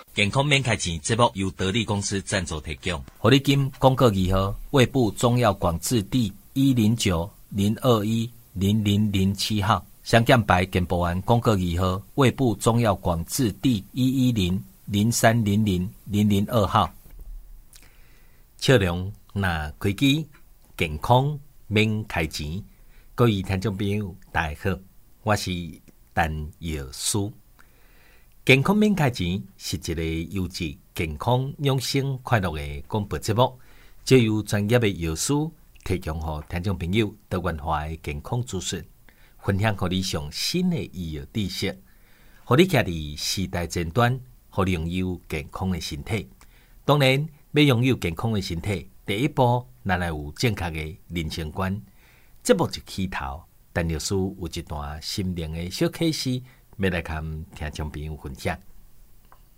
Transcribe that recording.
健康免开钱节目由得力公司赞助提供。 活力金广告二号，卫部中药广字第109-021-0007号，香港牌健保案广告二号，卫部中药广字第110-0300-002号。笑容那开机，健康免开钱。各位听众朋友，大家好，我是陈药师。健康免开钱是一个优质、健康、养生、快乐的广播节目，借由专业的药师提供给听众朋友多元化的健康资讯，分享给你上新的医药知识，让你徛伫时代前端，让你拥有健康的身体。当然，要拥有健康的身体，第一步咱要有正确的人生观。节目一起头，陈药师有一段心灵的小启示，要来跟听众朋友分享。